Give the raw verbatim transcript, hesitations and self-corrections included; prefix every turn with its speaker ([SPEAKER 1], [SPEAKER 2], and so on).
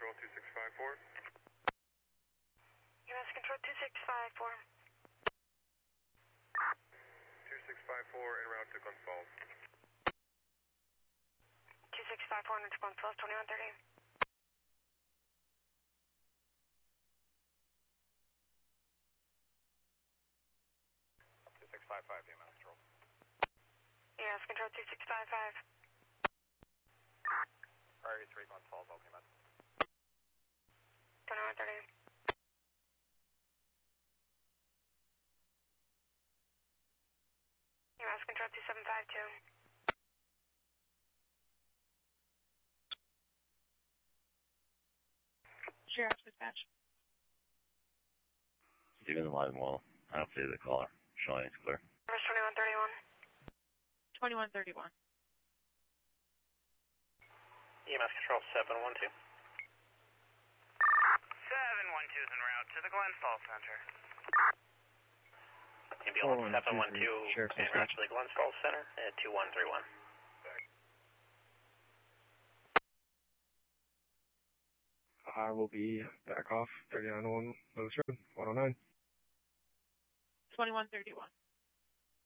[SPEAKER 1] Control two six five four.
[SPEAKER 2] U S Control two six five four.
[SPEAKER 1] two six five four en route to Glens Falls.
[SPEAKER 2] two six five four, to Glens Falls, twenty-one thirty.
[SPEAKER 1] two six five five, D M S Control.
[SPEAKER 2] U S Control two six five five.
[SPEAKER 1] Priority three, Glens Falls, all D M S.
[SPEAKER 2] twenty-one thirty. U S Control two seven five two. Sheriff Dispatch.
[SPEAKER 3] Steven Live Wall. I don't see the caller. Showing it's clear.
[SPEAKER 2] Reverse twenty-one thirty-one. twenty-one thirty-one.
[SPEAKER 4] E M S Control seven one two.
[SPEAKER 5] seven one two is en route to the Glens Falls Center.
[SPEAKER 4] Ambulance seven one two en route to the Glens Falls Center at two one three one.
[SPEAKER 6] I will be back off thirty-nine oh one Lewis Road, one oh nine.
[SPEAKER 2] twenty-one thirty-one.